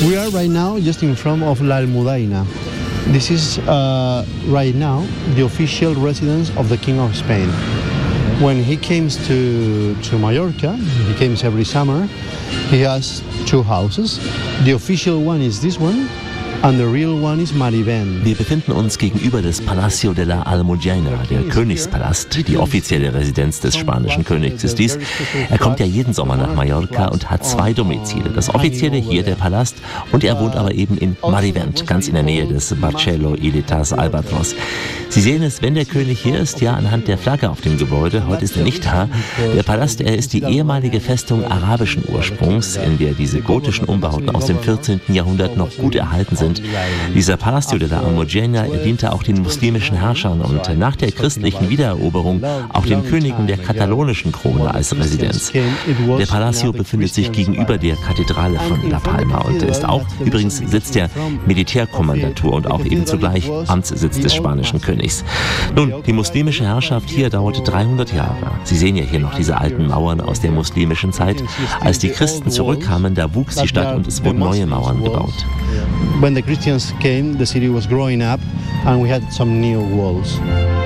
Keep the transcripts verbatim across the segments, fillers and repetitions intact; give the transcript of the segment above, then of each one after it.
We are right now just in front of La Almudaina. This is uh, right now the official residence of the King of Spain. When he comes to, to Mallorca, he comes every summer, he has two houses. The official one is this one. And the real one is Marivent. Wir befinden uns gegenüber des Palacio de la Almudaina, der Königspalast. Die offizielle Residenz des spanischen Königs ist dies. Er kommt ja jeden Sommer nach Mallorca und hat zwei Domizile. Das offizielle hier der Palast und er wohnt aber eben in Marivent, ganz in der Nähe des Barceló y de Tas Albatros. Sie sehen es, wenn der König hier ist, ja anhand der Flagge auf dem Gebäude. Heute ist er nicht da. Der Palast, er ist die ehemalige Festung arabischen Ursprungs, in der diese gotischen Umbauten aus dem vierzehnten Jahrhundert noch gut erhalten sind. Dieser Palacio de la Almudaina diente auch den muslimischen Herrschern und nach der christlichen Wiedereroberung auch den Königen der katalonischen Krone als Residenz. Der Palacio befindet sich gegenüber der Kathedrale von La Palma und ist auch übrigens Sitz der Militärkommandatur und auch eben zugleich Amtssitz des spanischen Königs. Nun, die muslimische Herrschaft hier dauerte dreihundert Jahre. Sie sehen ja hier noch diese alten Mauern aus der muslimischen Zeit. Als die Christen zurückkamen, da wuchs die Stadt und es wurden neue Mauern gebaut. When the Christians came, the city was growing up and we had some new walls.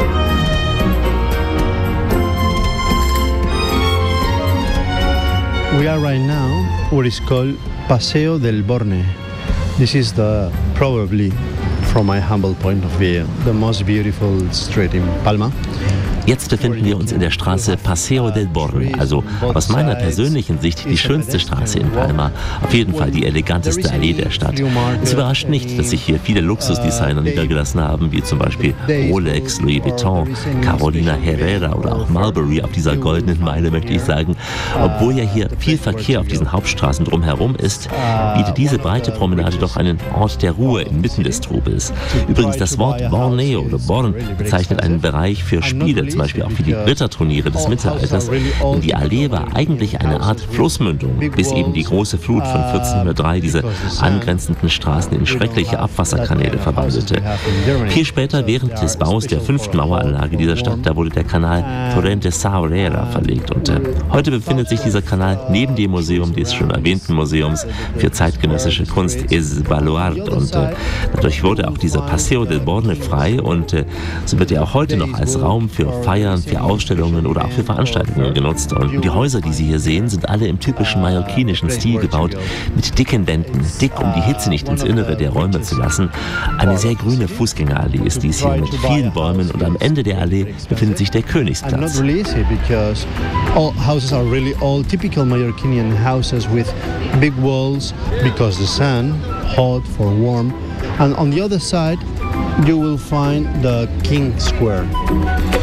We are right now what is called Paseo del Borne. This is the, probably, from my humble point of view, the most beautiful street in Palma. Jetzt befinden wir uns in der Straße Paseo del Borne, also aus meiner persönlichen Sicht die schönste Straße in Palma, auf jeden Fall die eleganteste Allee der Stadt. Es überrascht nicht, dass sich hier viele Luxusdesigner niedergelassen haben, wie zum Beispiel Rolex, Louis Vuitton, Carolina Herrera oder auch Mulberry auf dieser goldenen Meile, möchte ich sagen. Obwohl ja hier viel Verkehr auf diesen Hauptstraßen drumherum ist, bietet diese breite Promenade doch einen Ort der Ruhe inmitten des Trubels. Übrigens, das Wort Borneo oder Born bezeichnet einen Bereich für Spiele, zum Beispiel auch für die Ritterturniere des Mittelalters. Und die Allee war eigentlich eine Art Flussmündung, bis eben die große Flut von vierzehnhundertdrei diese angrenzenden Straßen in schreckliche Abwasserkanäle verwandelte. Viel später, während des Baus der fünften Maueranlage dieser Stadt, da wurde der Kanal Torrente Saurera verlegt. Und äh, heute befindet sich dieser Kanal neben dem Museum des schon erwähnten Museums für zeitgenössische Kunst Es Baluard. Und äh, dadurch wurde auch dieser Paseo del Borne frei und äh, so wird er auch heute noch als Raum für Feiern, für Ausstellungen oder auch für Veranstaltungen genutzt. Und die Häuser, die Sie hier sehen, sind alle im typischen mallorquinischen Stil gebaut, mit dicken Wänden, dick, um die Hitze nicht ins Innere der Räume zu lassen. Eine sehr grüne Fußgängerallee ist dies hier mit vielen Bäumen und am Ende der Allee befindet sich der Königsplatz. All houses are really all typical Mallorquinian houses with big walls because the sun, hot for warm. And on the other side, you will find the King Square.